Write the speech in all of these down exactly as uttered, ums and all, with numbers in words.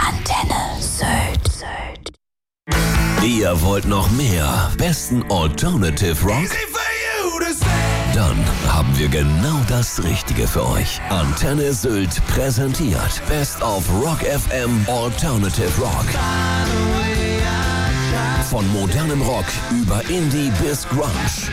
Antenne Sylt. Ihr wollt noch mehr besten Alternative Rock? Dann haben wir genau das Richtige für euch. Antenne Sylt präsentiert Best of Rock F M Alternative Rock. Von modernem Rock über Indie bis Grunge.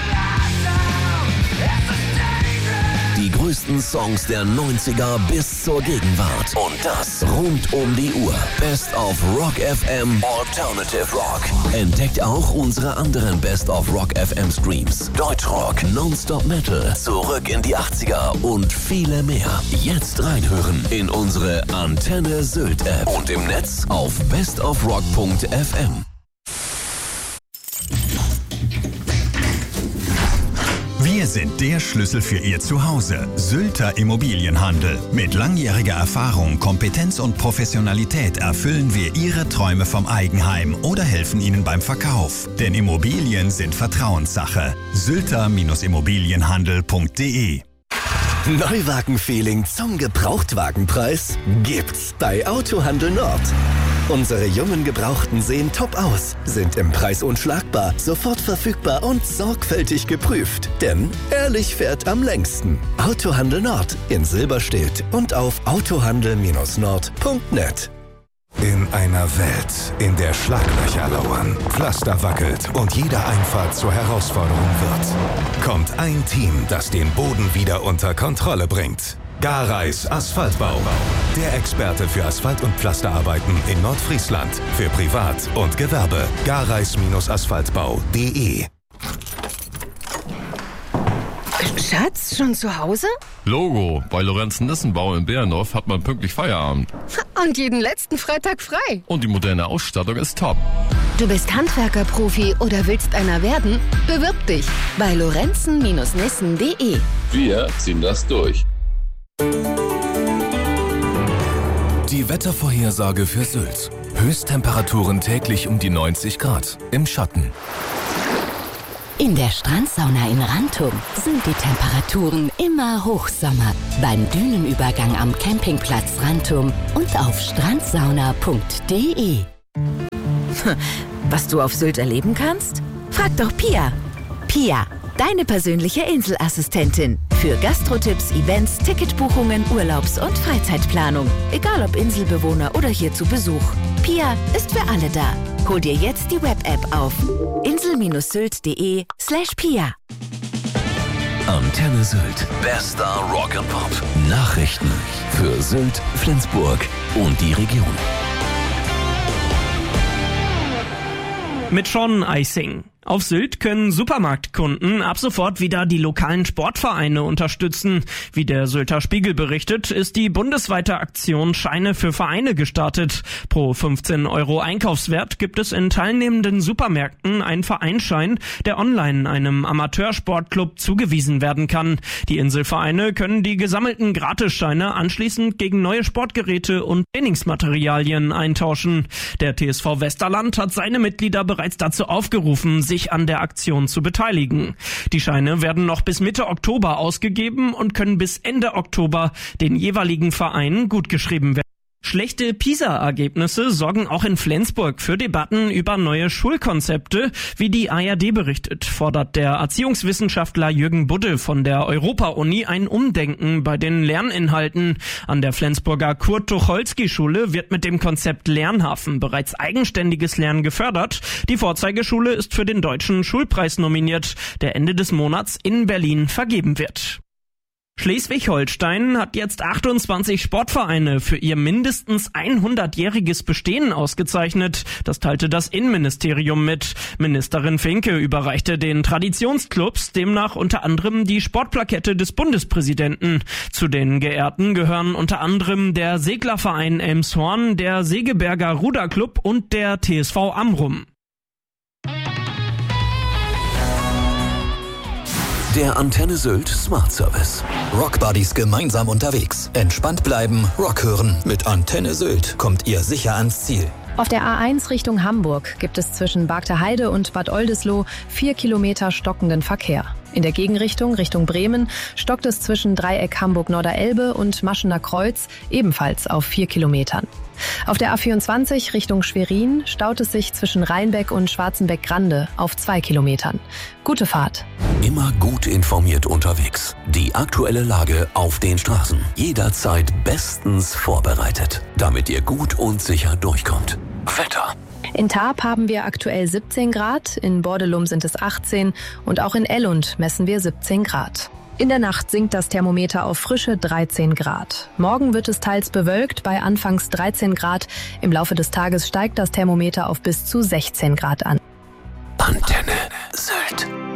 Die größten Songs der neunziger bis zur Gegenwart. Und das rund um die Uhr. Best of Rock F M Alternative Rock. Entdeckt auch unsere anderen Best of Rock F M Streams. Deutschrock, Nonstop Metal, Zurück in die achtziger und viele mehr. Jetzt reinhören in unsere Antenne Sylt App und im Netz auf bestofrock punkt f m. Wir sind der Schlüssel für Ihr Zuhause. Sylter Immobilienhandel. Mit langjähriger Erfahrung, Kompetenz und Professionalität erfüllen wir Ihre Träume vom Eigenheim oder helfen Ihnen beim Verkauf. Denn Immobilien sind Vertrauenssache. sylter Immobilienhandel punkt de. Neuwagen-Feeling zum Gebrauchtwagenpreis gibt's bei Autohandel Nord. Unsere jungen Gebrauchten sehen top aus, sind im Preis unschlagbar, sofort verfügbar und sorgfältig geprüft. Denn ehrlich fährt am längsten. Autohandel Nord in Silberstedt und auf autohandel Nord punkt net. In einer Welt, in der Schlaglöcher lauern, Pflaster wackelt und jede Einfahrt zur Herausforderung wird, kommt ein Team, das den Boden wieder unter Kontrolle bringt. Gareis Asphaltbau. Der Experte für Asphalt- und Pflasterarbeiten in Nordfriesland. Für Privat und Gewerbe. Gareis Asphaltbau punkt de. Schatz, schon zu Hause? Logo, bei Lorenzen-Nissenbau in Bärendorf hat man pünktlich Feierabend. Und jeden letzten Freitag frei. Und die moderne Ausstattung ist top. Du bist Handwerker-Profi oder willst einer werden? Bewirb dich bei lorenzen nissen punkt de. Wir ziehen das durch. Die Wettervorhersage für Sylt. Höchsttemperaturen täglich um die neunzig Grad. Im Schatten. In der Strandsauna in Rantum sind die Temperaturen immer Hochsommer. Beim Dünenübergang am Campingplatz Rantum und auf strandsauna punkt de. Was du auf Sylt erleben kannst? Frag doch Pia. Pia, deine persönliche Inselassistentin. Für Gastrotipps, Events, Ticketbuchungen, Urlaubs- und Freizeitplanung. Egal ob Inselbewohner oder hier zu Besuch. Pia ist für alle da. Hol dir jetzt die Web-App auf insel sylt punkt de slash Pia. Antenne Sylt. Bester Rock and Pop. Nachrichten für Sylt, Flensburg und die Region. Mit Sean Eising. Auf Sylt können Supermarktkunden ab sofort wieder die lokalen Sportvereine unterstützen. Wie der Sylter Spiegel berichtet, ist die bundesweite Aktion Scheine für Vereine gestartet. Pro fünfzehn Euro Einkaufswert gibt es in teilnehmenden Supermärkten einen Vereinsschein, der online einem Amateursportclub zugewiesen werden kann. Die Inselvereine können die gesammelten Gratisscheine anschließend gegen neue Sportgeräte und Trainingsmaterialien eintauschen. Der T S V Westerland hat seine Mitglieder bereits dazu aufgerufen, sich an der Aktion zu beteiligen. Die Scheine werden noch bis Mitte Oktober ausgegeben und können bis Ende Oktober den jeweiligen Vereinen gutgeschrieben werden. Schlechte PISA-Ergebnisse sorgen auch in Flensburg für Debatten über neue Schulkonzepte. Wie die A R D berichtet, fordert der Erziehungswissenschaftler Jürgen Budde von der Europa-Uni ein Umdenken bei den Lerninhalten. An der Flensburger Kurt-Tucholsky-Schule wird mit dem Konzept Lernhafen bereits eigenständiges Lernen gefördert. Die Vorzeigeschule ist für den Deutschen Schulpreis nominiert, der Ende des Monats in Berlin vergeben wird. Schleswig-Holstein hat jetzt achtundzwanzig Sportvereine für ihr mindestens hundertjähriges Bestehen ausgezeichnet. Das teilte das Innenministerium mit. Ministerin Finke überreichte den Traditionsclubs demnach unter anderem die Sportplakette des Bundespräsidenten. Zu den Geehrten gehören unter anderem der Seglerverein Elmshorn, der Segeberger Ruderclub und der T S V Amrum. Der Antenne Sylt Smart Service. Rockbuddies gemeinsam unterwegs. Entspannt bleiben, Rock hören. Mit Antenne Sylt kommt ihr sicher ans Ziel. Auf der A eins Richtung Hamburg gibt es zwischen Bargteheide und Bad Oldesloe vier Kilometer stockenden Verkehr. In der Gegenrichtung, Richtung Bremen, stockt es zwischen Dreieck Hamburg-Norderelbe und Maschener Kreuz ebenfalls auf vier Kilometern. Auf der A vierundzwanzig Richtung Schwerin staut es sich zwischen Rheinbeck und Schwarzenbeck-Grande auf zwei Kilometern. Gute Fahrt. Immer gut informiert unterwegs. Die aktuelle Lage auf den Straßen. Jederzeit bestens vorbereitet, damit ihr gut und sicher durchkommt. Wetter. In Tarp haben wir aktuell siebzehn Grad, in Bordelum sind es achtzehn und auch in Ellund messen wir siebzehn Grad. In der Nacht sinkt das Thermometer auf frische dreizehn Grad. Morgen wird es teils bewölkt bei anfangs dreizehn Grad. Im Laufe des Tages steigt das Thermometer auf bis zu sechzehn Grad an. Antenne Sylt.